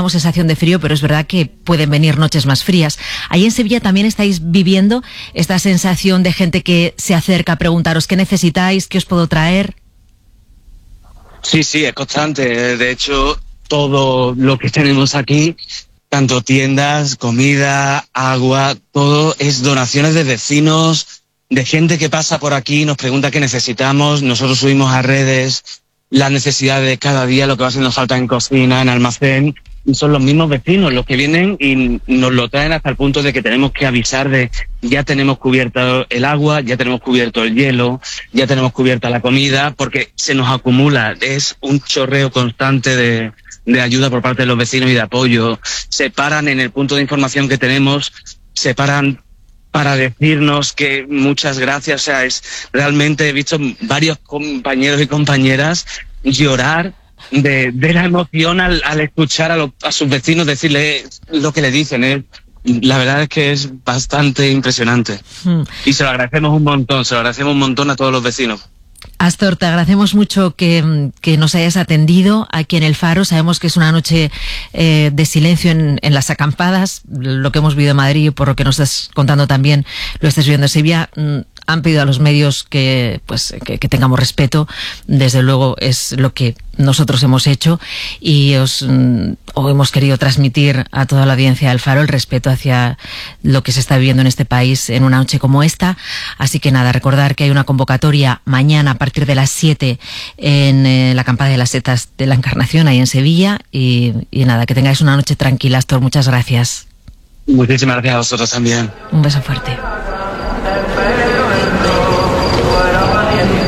tenemos sensación de frío, pero es verdad que pueden venir noches más frías. Ahí en Sevilla también estáis viviendo esta sensación de gente que se acerca a preguntaros qué necesitáis, qué os puedo traer. Sí, es constante. De hecho, todo lo que tenemos aquí, tanto tiendas, comida, agua, todo es donaciones de vecinos, de gente que pasa por aquí, nos pregunta qué necesitamos. Nosotros subimos a redes las necesidades de cada día, lo que va haciendo falta en cocina, en almacén. Y son los mismos vecinos los que vienen y nos lo traen hasta el punto de que tenemos que avisar de ya tenemos cubierto el agua, ya tenemos cubierto el hielo, ya tenemos cubierta la comida, porque se nos acumula. Es un chorreo constante de ayuda por parte de los vecinos y de apoyo. Se paran en el punto de información que tenemos, se paran para decirnos que muchas gracias. O sea, realmente he visto varios compañeros y compañeras llorar de la emoción al escuchar a sus vecinos decirle lo que le dicen. La verdad es que es bastante impresionante. Y se lo agradecemos un montón a todos los vecinos. Astor, te agradecemos mucho que nos hayas atendido aquí en El Faro. Sabemos que es una noche de silencio en las acampadas, lo que hemos vivido en Madrid y por lo que nos estás contando también lo estás viviendo en Sevilla. Han pedido a los medios que tengamos respeto. Desde luego es lo que nosotros hemos hecho y hemos querido transmitir a toda la audiencia del Faro el respeto hacia lo que se está viviendo en este país en una noche como esta. Así que nada, recordar que hay una convocatoria mañana a partir de las 7 en la acampada de las Setas de la Encarnación, ahí en Sevilla. Y nada, que tengáis una noche tranquila, Astor. Muchas gracias. Muchísimas gracias a vosotros también. Un beso fuerte.